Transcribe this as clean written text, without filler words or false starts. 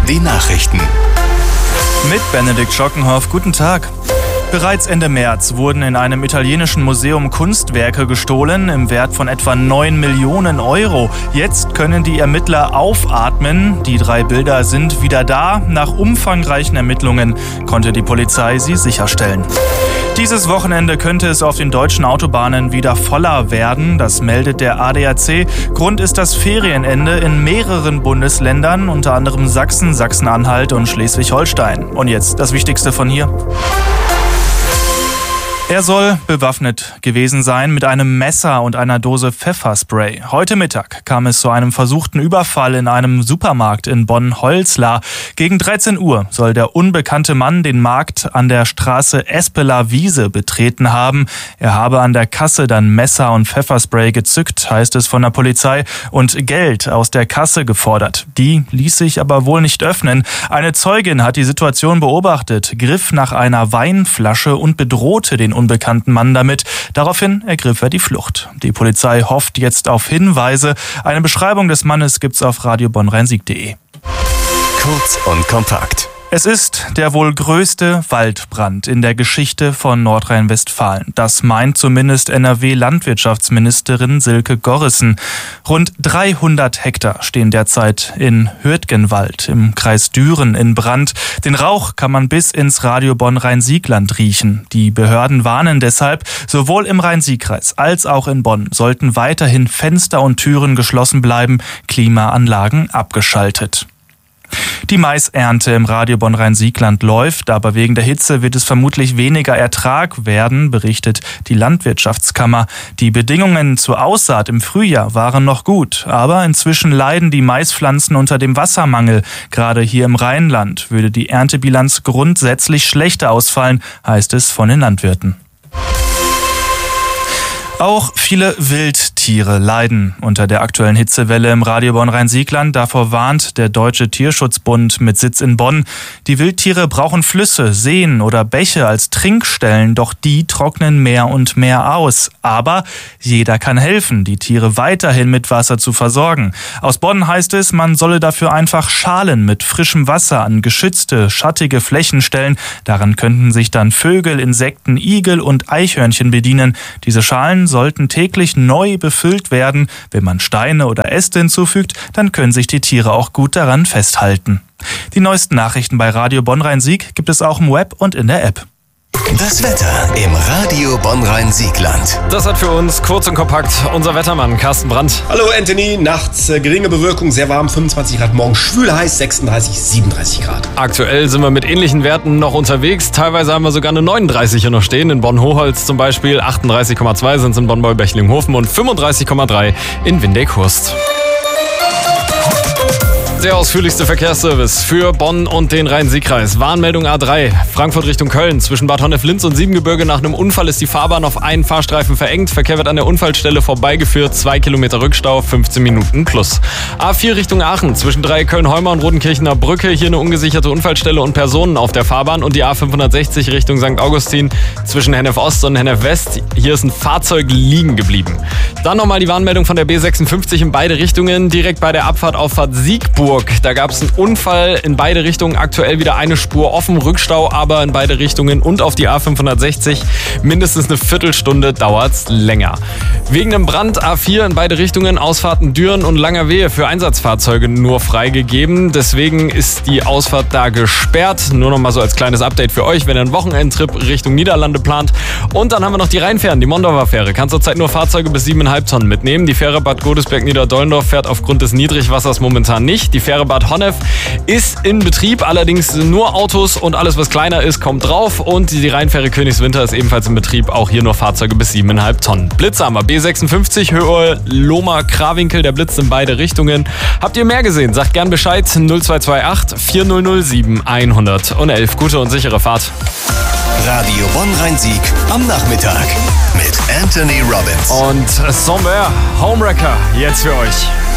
die Nachrichten. Mit Benedikt Schockenhoff, guten Tag. Bereits Ende März wurden in einem italienischen Museum Kunstwerke gestohlen im Wert von etwa 9 Millionen Euro. Jetzt können die Ermittler aufatmen. Die 3 Bilder sind wieder da. Nach umfangreichen Ermittlungen konnte die Polizei sie sicherstellen. Dieses Wochenende könnte es auf den deutschen Autobahnen wieder voller werden. Das meldet der ADAC. Grund ist das Ferienende in mehreren Bundesländern, unter anderem Sachsen, Sachsen-Anhalt und Schleswig-Holstein. Und jetzt das Wichtigste von hier. Er soll bewaffnet gewesen sein mit einem Messer und einer Dose Pfefferspray. Heute Mittag kam es zu einem versuchten Überfall in einem Supermarkt in Bonn-Holzlar. Gegen 13 Uhr soll der unbekannte Mann den Markt an der Straße Espeler Wiese betreten haben. Er habe an der Kasse dann Messer und Pfefferspray gezückt, heißt es von der Polizei, und Geld aus der Kasse gefordert. Die ließ sich aber wohl nicht öffnen. Eine Zeugin hat die Situation beobachtet, griff nach einer Weinflasche und bedrohte den unbekannten Mann damit. Daraufhin ergriff er die Flucht. Die Polizei hofft jetzt auf Hinweise. Eine Beschreibung des Mannes gibt's auf radiobonnrhein-sieg.de. Kurz und kompakt. Es ist der wohl größte Waldbrand in der Geschichte von Nordrhein-Westfalen. Das meint zumindest NRW-Landwirtschaftsministerin Silke Gorrissen. Rund 300 Hektar stehen derzeit in Hürtgenwald im Kreis Düren in Brand. Den Rauch kann man bis ins Radio Bonn-Rhein-Sieg-Land riechen. Die Behörden warnen deshalb, sowohl im Rhein-Sieg-Kreis als auch in Bonn sollten weiterhin Fenster und Türen geschlossen bleiben, Klimaanlagen abgeschaltet. Die Maisernte im Radio Bonn-Rhein-Sieg-Land läuft, aber wegen der Hitze wird es vermutlich weniger Ertrag werden, berichtet die Landwirtschaftskammer. Die Bedingungen zur Aussaat im Frühjahr waren noch gut, aber inzwischen leiden die Maispflanzen unter dem Wassermangel. Gerade hier im Rheinland würde die Erntebilanz grundsätzlich schlechter ausfallen, heißt es von den Landwirten. Auch viele Wildtiere leiden unter der aktuellen Hitzewelle im Radio Bonn-Rhein-Sieg-Land. Davor warnt der Deutsche Tierschutzbund mit Sitz in Bonn. Die Wildtiere brauchen Flüsse, Seen oder Bäche als Trinkstellen, doch die trocknen mehr und mehr aus. Aber jeder kann helfen, die Tiere weiterhin mit Wasser zu versorgen. Aus Bonn heißt es, man solle dafür einfach Schalen mit frischem Wasser an geschützte, schattige Flächen stellen. Daran könnten sich dann Vögel, Insekten, Igel und Eichhörnchen bedienen. Diese Schalen sollten täglich neu befüllt werden. Wenn man Steine oder Äste hinzufügt, dann können sich die Tiere auch gut daran festhalten. Die neuesten Nachrichten bei Radio Bonn-Rhein-Sieg gibt es auch im Web und in der App. Das Wetter im Radio Bonn-Rhein-Sieg-Land. Das hat für uns kurz und kompakt unser Wettermann Carsten Brandt. Hallo Anthony, nachts geringe Bewölkung, sehr warm, 25 Grad, morgen schwül heiß, 36, 37 Grad. Aktuell sind wir mit ähnlichen Werten noch unterwegs. Teilweise haben wir sogar eine 39 hier noch stehen. In Bonn-Hochholz zum Beispiel 38,2 sind es in Bonn-Beuberchlinghofen und 35,3 in Windeck-Hurst. Der ausführlichste Verkehrsservice für Bonn und den Rhein-Sieg-Kreis. Warnmeldung A3, Frankfurt Richtung Köln. Zwischen Bad Honnef-Linz und Siebengebirge nach einem Unfall ist die Fahrbahn auf einen Fahrstreifen verengt. Verkehr wird an der Unfallstelle vorbeigeführt. 2 Kilometer Rückstau, 15 Minuten plus. A4 Richtung Aachen. Zwischen Köln-Heumer und Rodenkirchener Brücke. Hier eine ungesicherte Unfallstelle und Personen auf der Fahrbahn. Und die A560 Richtung St. Augustin. Zwischen Hennef Ost und Hennef West. Hier ist ein Fahrzeug liegen geblieben. Dann nochmal die Warnmeldung von der B56 in beide Richtungen. Direkt bei der Abfahrt Siegburg. Da gab es einen Unfall in beide Richtungen. Aktuell wieder eine Spur offen, Rückstau aber in beide Richtungen und auf die A560. Mindestens eine Viertelstunde dauert's länger. Wegen einem Brand A4 in beide Richtungen, Ausfahrten Düren und Langerwehe für Einsatzfahrzeuge nur freigegeben. Deswegen ist die Ausfahrt da gesperrt. Nur noch mal so als kleines Update für euch, wenn ihr einen Wochenendtrip Richtung Niederlande plant. Und dann haben wir noch die Rheinfähren, die Mondorfer Fähre. Kann zurzeit nur Fahrzeuge bis 7,5 Tonnen mitnehmen. Die Fähre Bad Godesberg-Niederdollendorf fährt aufgrund des Niedrigwassers momentan nicht. Die Fähre Bad Honnef ist in Betrieb, allerdings nur Autos und alles, was kleiner ist, kommt drauf. Und die Rheinfähre Königswinter ist ebenfalls in Betrieb, auch hier nur Fahrzeuge bis 7,5 Tonnen. Blitze haben wir, B56, Höhe Lohmar-Krawinkel, der blitzt in beide Richtungen. Habt ihr mehr gesehen? Sagt gern Bescheid, 0228 4007 111. Gute und sichere Fahrt. Radio Bonn-Rhein-Sieg am Nachmittag mit Anthony Robbins. Und Somewhere, Homewrecker, jetzt für euch.